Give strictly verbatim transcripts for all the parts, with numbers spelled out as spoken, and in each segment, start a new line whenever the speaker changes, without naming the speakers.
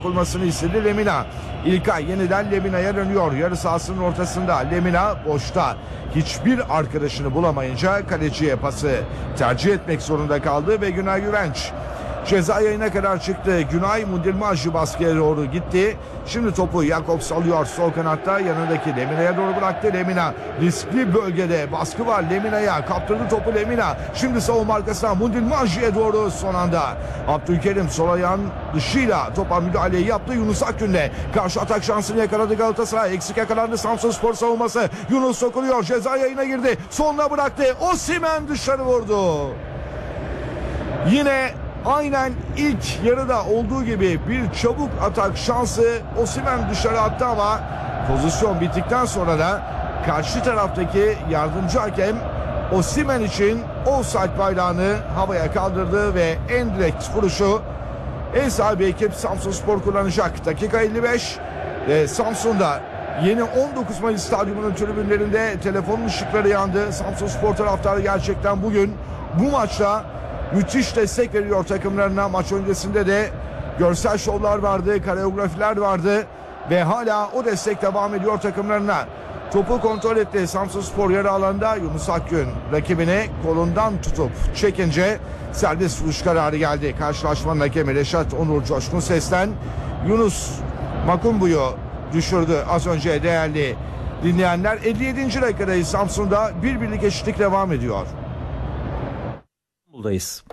yapılmasını istedi Lemina. İlkay yeniden Lemina'ya dönüyor. Yarı sahasının ortasında Lemina boşta. Hiçbir arkadaşını bulamayınca kaleciye pası tercih etmek zorunda kaldı ve Günay Güvenç ceza yayına kadar çıktı. Günay Mundirmacı baskıya doğru gitti. Şimdi topu Jakobs alıyor sol kanatta, yanındaki Lemina'ya doğru bıraktı. Lemina riskli bölgede, baskı var Lemina'ya, kaptırdı topu Lemina. Şimdi savunma arkasına Mundirmacı'ya doğru son anda Abdülkerim sol ayağın dışıyla topa müdahaleyi yaptı. Yunus Akgün'le karşı atak şansını yakaladı Galatasaray. Eksik yakalandı Samsunspor savunması. Yunus sokuluyor, ceza yayına girdi, sonuna bıraktı. Osimhen dışarı vurdu. Yine aynen ilk yarıda olduğu gibi bir çabuk atak şansı, Osimhen dışarı attı ama pozisyon bittikten sonra da karşı taraftaki yardımcı hakem Osimhen için offside bayrağını havaya kaldırdı ve en direkt vuruşu ev sahibi ekip Samsunspor kullanacak. Dakika elli beş ve Samsun'da yeni on dokuz Mayıs Stadyumu'nun tribünlerinde telefonun ışıkları yandı. Samsunspor taraftarı gerçekten bugün bu maçta müthiş destek veriyor takımlarına. Maç öncesinde de görsel şovlar vardı, koreografiler vardı ve hala o destek devam ediyor takımlarına. Topu kontrol etti Samsunspor yarı alanda. Yunus Akgün rakibini kolundan tutup çekince serbest vuruş kararı geldi. Karşılaşmanın hakemi Reşat Onur Coşkun Ses'ten Yunus Makumbu'yu düşürdü az önce değerli dinleyenler. elli yedinci dakikadayız. Samsun'da bir birlik eşitlik devam ediyor.
Buradayız.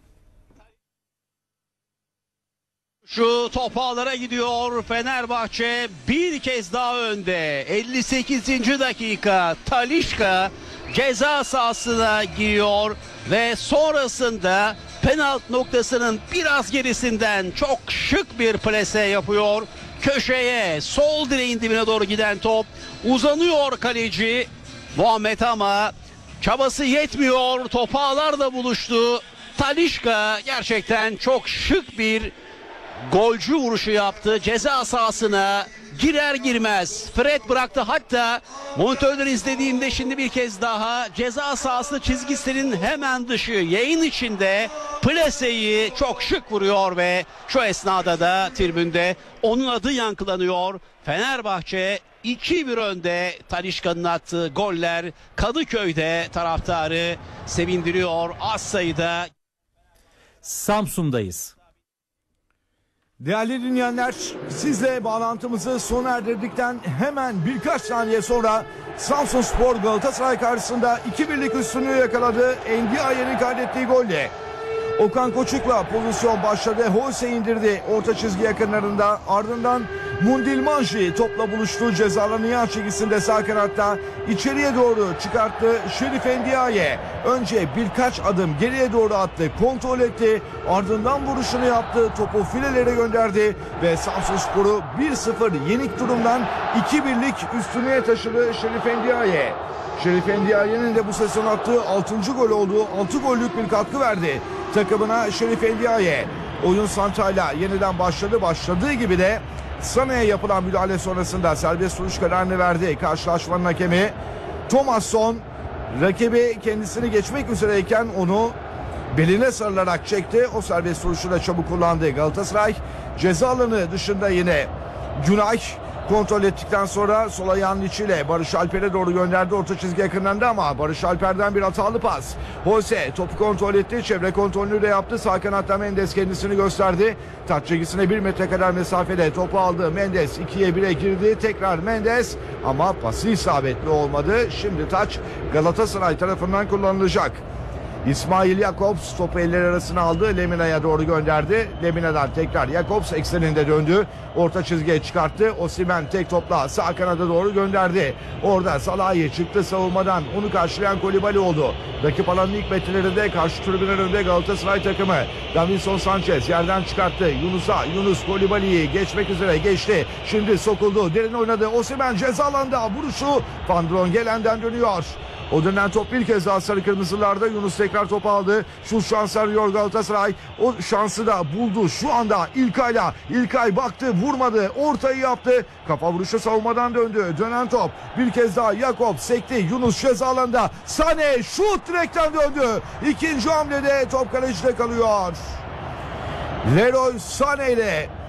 Şu top ağlara gidiyor. Fenerbahçe bir kez daha önde. elli sekizinci dakika Talisca ceza sahasına giriyor ve sonrasında penaltı noktasının biraz gerisinden çok şık bir plase yapıyor. Köşeye, sol direğin dibine doğru giden top uzanıyor kaleci Muhammed ama çabası yetmiyor. Top ağlarla buluştu. Talisca gerçekten çok şık bir golcü vuruşu yaptı. Ceza sahasına girer girmez Fred bıraktı. Hatta monitörden izlediğimde şimdi bir kez daha ceza sahası çizgisinin hemen dışı yayın içinde plaseyi çok şık vuruyor ve şu esnada da tribünde onun adı yankılanıyor. Fenerbahçe iki bir önde. Talisca'nın attığı goller Kadıköy'de taraftarı sevindiriyor. Az sayıda.
Samsun'dayız.
Değerli dinleyenler, sizle bağlantımızı sona erdirdikten hemen birkaç saniye sonra Samsunspor Galatasaray karşısında iki birlik üstünlüğü yakaladı. Ndiaye'nin kaydettiği golle Okan Koçuk'la pozisyon başladı. Holse indirdi orta çizgi yakınlarında. Ardından Mundilmanji topla buluştu. Cezalı Niyaz çizgisinde sağ kanatta içeriye doğru çıkarttı. Şerif Ndiaye önce birkaç adım geriye doğru attı. Kontrol etti. Ardından vuruşunu yaptı. Topu filelere gönderdi ve Samsunspor'u bir sıfır yenik durumdan iki birlik üstünlüğe taşıdı Şerif Ndiaye. Şerif Ndiaye'nin de bu sezon attığı altıncı gol olduğu altı gollük bir katkı verdi takımına Şerif Ndiaye. Oyun Santa'yla yeniden başladı. Başladığı gibi de Sané'ye yapılan müdahale sonrasında serbest vuruş kararını verdi. Karşılaşmanın hakemi Thomasson rakibi kendisini geçmek üzereyken onu beline sarılarak çekti. O serbest vuruşu da çabuk kullandı. Galatasaray ceza alanı dışında yine Günay kontrol ettikten sonra sol ayağının içiyle Barış Alper'e doğru gönderdi. Orta çizgi yakınlandı ama Barış Alper'den bir hatalı pas. Holse topu kontrol etti. Çevre kontrolünü de yaptı. Sağ kanatta Mendes kendisini gösterdi. Taç çizgisine bir metre kadar mesafede topu aldı. Mendes ikiye bire girdi. Tekrar Mendes ama pası isabetli olmadı. Şimdi taç Galatasaray tarafından kullanılacak. İsmail Jakobs topu eller arasına aldı. Lemina'ya doğru gönderdi. Lemina'dan tekrar Jakobs ekseninde döndü. Orta çizgiye çıkarttı. Osimhen tek topla sağ kanada doğru gönderdi. Orada Salahi çıktı savunmadan. Onu karşılayan Kolibali oldu. Rakip alanın ilk metrelerinde karşı tribünün önünde Galatasaray takımı. Davinson Sanchez yerden çıkarttı. Yunus'a. Yunus Kolibali'yi geçmek üzere geçti. Şimdi sokuldu. Derin oynadı. Osimhen ceza alanında vuruşu Van Drongelen'den dönüyor. O dönen top bir kez daha sarı kırmızılarda. Yunus tekrar topu aldı. Şu şans arıyor Galatasaray. O şansı da buldu. Şu anda İlkay'la. İlkay baktı, vurmadı. Ortayı yaptı. Kafa vuruşu savunmadan döndü. Dönen top. Bir kez daha Jakob sekti. Yunus ceza alanında. Sané şut direkten döndü. İkinci hamlede top kalecide kalıyor. Leroy Sané ile